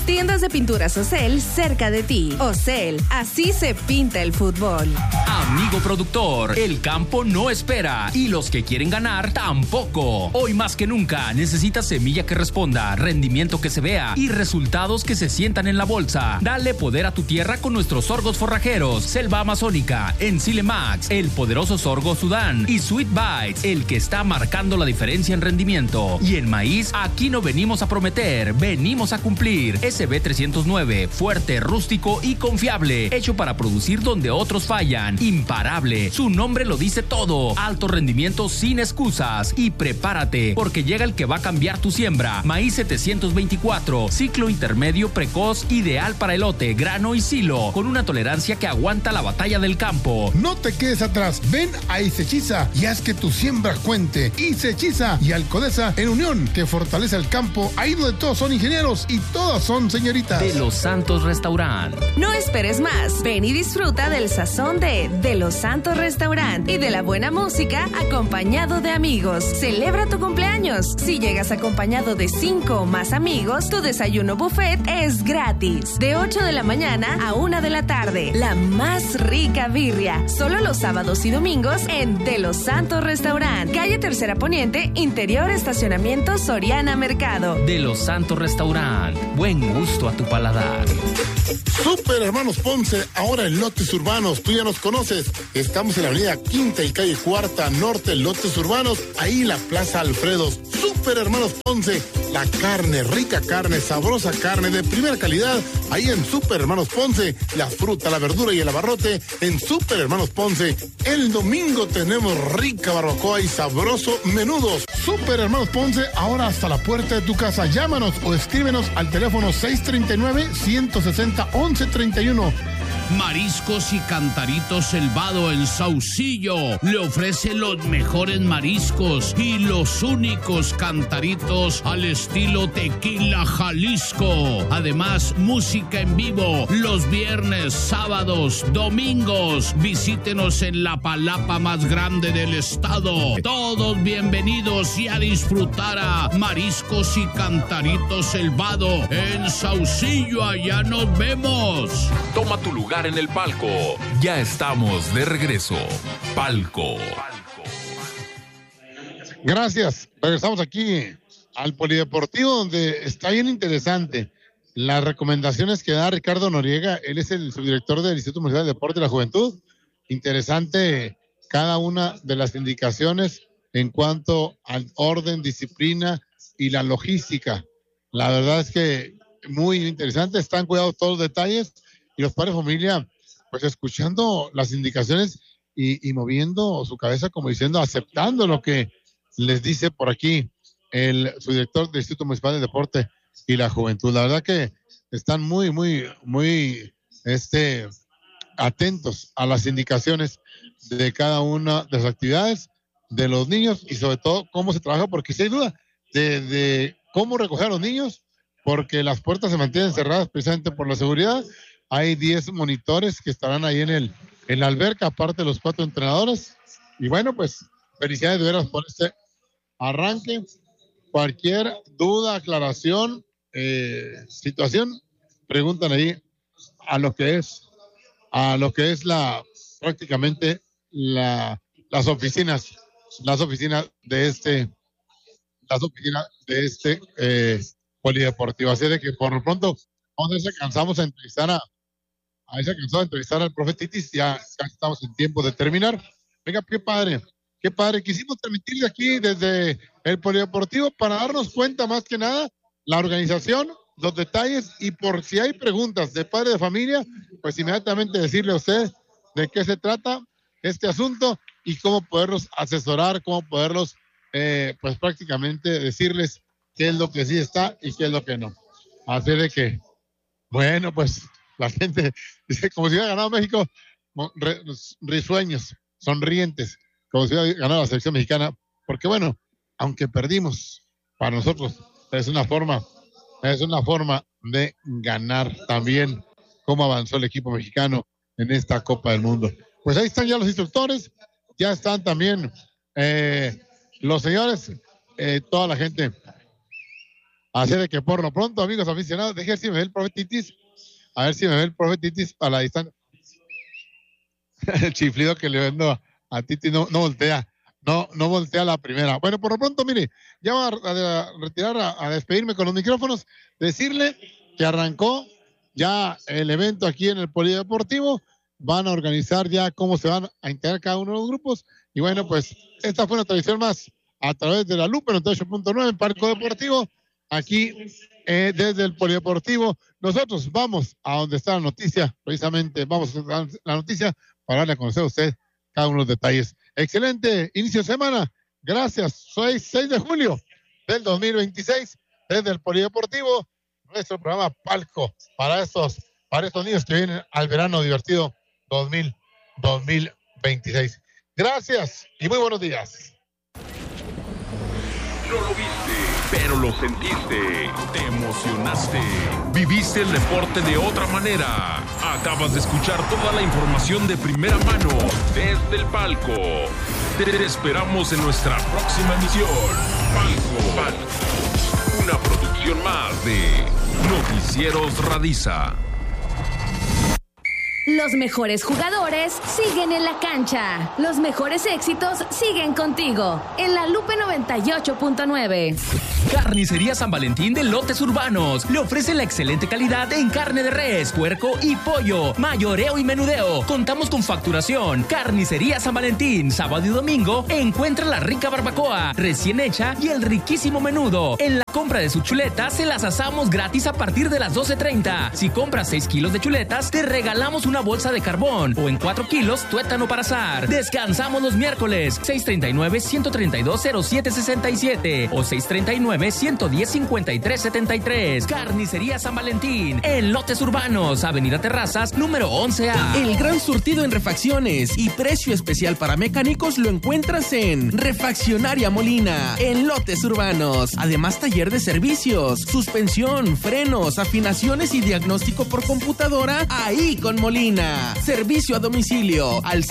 Tiendas de pinturas Ocel cerca de ti. Ocel, así se pinta el fútbol. Amigo productor, el campo no espera y los que quieren ganar tampoco. Hoy más que nunca necesitas semilla que responda, rendimiento que se vea y resultados que se sientan en la bolsa. Dale poder a tu tierra con nuestros sorgos forrajeros, Selva Amazónica, Enzile Max, el poderoso sorgo Sudán y Sweet Bites, el que está marcando la diferencia en rendimiento. Y en maíz, aquí no venimos a prometer, venimos a cumplir. SB 309, fuerte, rústico y confiable, hecho para producir donde otros fallan. Imparable, su nombre lo dice todo. Alto rendimiento sin excusas. Y prepárate, porque llega el que va a cambiar tu siembra. Maíz 724, ciclo intermedio precoz, ideal para elote, grano y silo, con una tolerancia que aguanta la batalla del campo. No te quedes atrás, ven a Isechiza y haz que tu siembra cuente. Isechiza y Alcodesa en unión, que fortalece el campo, ahí donde todos son ingenieros y todas son señoritas. De Los Santos Restaurant. No esperes más, ven y disfruta del sazón de Los Santos Restaurant y de la buena música acompañado de amigos. Celebra tu cumpleaños. Si llegas acompañado de 5 o más amigos, tu desayuno buffet es gratis. De 8 de la mañana a 1 de la tarde. La más rica birria. Solo los sábados y domingos en De Los Santos Restaurant. Calle Tercera Poniente, interior estacionamiento Soriana Mercado. De Los Santos Restaurant. Buen gusto a tu paladar. Super Hermanos Ponce, ahora en lotes urbanos. Tú ya nos conoces. Estamos en la avenida Quinta y calle Cuarta Norte, lotes urbanos. Ahí la Plaza Alfredos. Super Hermanos Ponce. La carne, rica carne, sabrosa carne de primera calidad. Ahí en Super Hermanos Ponce. La fruta, la verdura y el abarrote en Super Hermanos Ponce. El domingo tenemos rica barbacoa y sabroso menudos. Super Hermanos Ponce, ahora hasta la puerta de tu casa. Llámanos o escríbenos al teléfono 639-160-1131. Mariscos y Cantaritos El Vado en Saucillo le ofrece los mejores mariscos y los únicos cantaritos al estilo Tequila Jalisco. Además, música en vivo los viernes, sábados, domingos. Visítenos en la palapa más grande del estado. Todos bienvenidos y a disfrutar a Mariscos y Cantaritos El Vado en Saucillo. Allá nos vemos. Toma tu lugar en el palco. Ya estamos de regreso. Palco. Gracias. Regresamos aquí al Polideportivo, donde está bien interesante las recomendaciones que da Ricardo Noriega. Él es el subdirector del Instituto Municipal de Deporte y la Juventud. Interesante cada una de las indicaciones en cuanto al orden, disciplina y la logística. La verdad es que muy interesante. Están cuidados todos los detalles. Y los padres de familia, pues escuchando las indicaciones y moviendo su cabeza como diciendo, aceptando lo que les dice por aquí el subdirector del Instituto Municipal de Deporte y la Juventud. La verdad que están muy atentos a las indicaciones de cada una de las actividades de los niños y sobre todo cómo se trabaja, porque si hay duda de cómo recoger a los niños, porque las puertas se mantienen cerradas precisamente por la seguridad. Hay 10 monitores que estarán ahí en la alberca, aparte de los 4 entrenadores. Y bueno, pues felicidades de veras por este arranque. Cualquier duda, aclaración, situación, preguntan ahí a lo que es prácticamente las oficinas de este polideportivo. Así de que por lo pronto vamos a ver si alcanzamos a entrevistar al profe Titis. Ya estamos en tiempo de terminar. Venga, qué padre. Quisimos transmitir de aquí desde el polideportivo para darnos cuenta más que nada la organización, los detalles y por si hay preguntas de padre de familia, pues inmediatamente decirle a usted de qué se trata este asunto y cómo poderlos asesorar, cómo poderlos pues prácticamente decirles qué es lo que sí está y qué es lo que no. Así de que bueno, pues la gente dice como si hubiera ganado México, risueños, sonrientes, como si hubiera ganado la selección mexicana, porque bueno, aunque perdimos, para nosotros es una forma de ganar también cómo avanzó el equipo mexicano en esta Copa del Mundo. Pues ahí están ya los instructores, ya están también los señores, toda la gente Así de que por lo pronto, amigos aficionados, deje si me ve el profe Titis. A ver si me ve el profe Titis a la distancia. El chiflido que le vendo a Titis no voltea. No voltea la primera. Bueno, por lo pronto, mire, ya voy a retirar, a despedirme con los micrófonos, decirle que arrancó ya el evento aquí en el Polideportivo. Van a organizar ya cómo se van a integrar cada uno de los grupos. Y bueno, pues esta fue una tradición más a través de la Lupe 98.9 en Parque Deportivo, aquí desde el Polideportivo. Nosotros vamos a donde está la noticia, precisamente vamos a la noticia para darle a conocer a usted cada uno de los detalles. Excelente inicio de semana. Gracias. Soy 6 de julio del 2026 desde el Polideportivo, nuestro programa Palco para estos niños que vienen al verano divertido 2026. Gracias y muy buenos días. No lo viste, pero lo sentiste. Te emocionaste. Viviste el deporte de otra manera. Acabas de escuchar toda la información de primera mano desde el Palco. Te esperamos en nuestra próxima emisión. Palco. Una producción más de Noticieros Radisa. Los mejores jugadores siguen en la cancha. Los mejores éxitos siguen contigo. En la Lupe 98.9. Carnicería San Valentín de Lotes Urbanos. Le ofrece la excelente calidad en carne de res, puerco y pollo, mayoreo y menudeo. Contamos con facturación. Carnicería San Valentín. Sábado y domingo encuentra la rica barbacoa recién hecha y el riquísimo menudo. En la compra de sus chuletas se las asamos gratis a partir de las 12:30. Si compras 6 kilos de chuletas, te regalamos una bolsa de carbón o en 4 kilos tuétano para asar. Descansamos los miércoles 639-132-0767 o 639-110-5373. Carnicería San Valentín en Lotes Urbanos, Avenida Terrazas, número 11A. El gran surtido en refacciones y precio especial para mecánicos lo encuentras en Refaccionaria Molina, en Lotes Urbanos. Además, taller de servicios, suspensión, frenos, afinaciones y diagnóstico por computadora, ahí con Molina. Servicio a domicilio al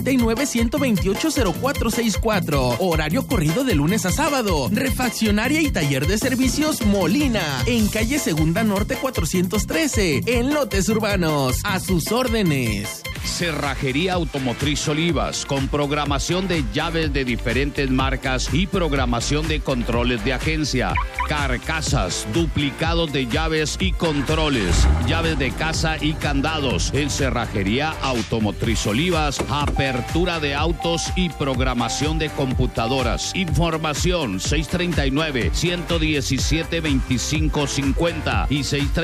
639-128-0464. Horario corrido de lunes a sábado. Refaccionaria y taller de servicios Molina, en calle Segunda Norte 413, en Lotes Urbanos. A sus órdenes. Cerrajería Automotriz Olivas, con programación de llaves de diferentes marcas y programación de controles de agencia, carcasas, duplicados de llaves y controles, llaves de casa y candados. En Cerrajería Automotriz Olivas, apertura de autos y programación de computadoras. Información 639-117-2550 y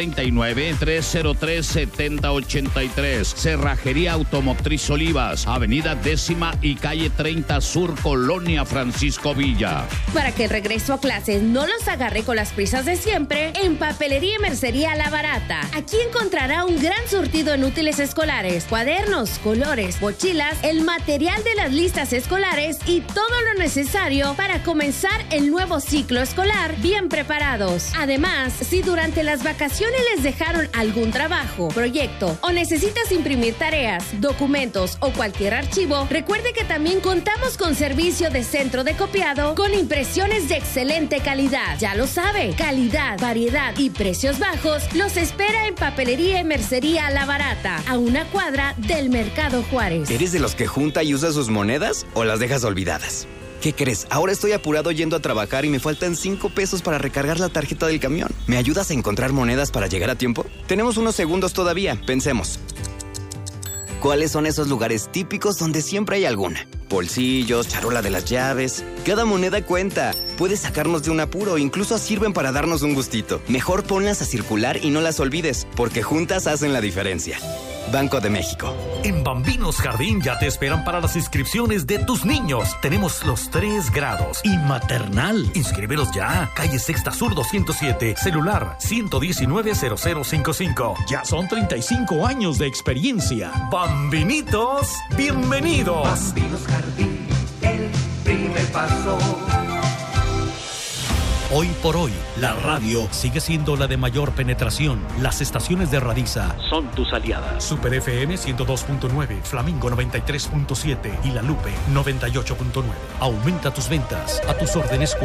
639-303-7083. Cerrajería Automotriz Olivas, Avenida 10ª y calle 30 Sur, Colonia Francisco Villa. Para que el regreso a clases no los agarre con las prisas de siempre, en Papelería y Mercería La Barata. Aquí encontrará un gran surtido en útiles escolares, cuadernos, colores, mochilas, el material de las listas escolares y todo lo necesario para comenzar el nuevo ciclo escolar bien preparados. Además, si durante las vacaciones les dejaron algún trabajo, proyecto o necesitas imprimir tareas, documentos o cualquier archivo, recuerde que también contamos con servicio de centro de copiado con impresiones de excelente calidad. Ya lo sabe, calidad, variedad y precios bajos los espera en Papelería y Mercería La Barata, a una cuadra del Mercado Juárez. ¿Eres de los que junta y usa sus monedas o las dejas olvidadas? ¿Qué crees? Ahora estoy apurado yendo a trabajar y me faltan 5 pesos para recargar la tarjeta del camión. ¿Me ayudas a encontrar monedas para llegar a tiempo? Tenemos unos segundos todavía, pensemos. ¿Cuáles son esos lugares típicos donde siempre hay alguna? Bolsillos, charola de las llaves. Cada moneda cuenta. Puede sacarnos de un apuro, incluso sirven para darnos un gustito. Mejor ponlas a circular y no las olvides, porque juntas hacen la diferencia. Banco de México. En Bambinos Jardín ya te esperan para las inscripciones de tus niños. Tenemos los 3 grados y maternal. Inscríbelos ya. Calle Sexta Sur 207. Celular 119-0055. Ya son 35 años de experiencia. Bambinitos, bienvenidos. Bambinos Jardín, el primer paso. Hoy por hoy, la radio sigue siendo la de mayor penetración. Las estaciones de Radiza son tus aliadas. Super FM 102.9, Flamingo 93.7 y La Lupe 98.9. Aumenta tus ventas. A tus órdenes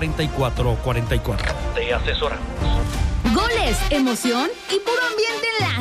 474-4444. Te asesoramos. Goles, emoción y puro ambiente en la